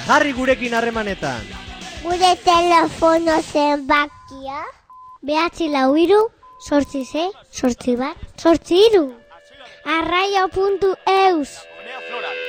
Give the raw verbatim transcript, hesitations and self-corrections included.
Jarri gurekin harremanetan. Gure telefono zenbakia behatzi lau hiru, sortzi sei, sortzi bat, sortzi hiru. arraio puntu eus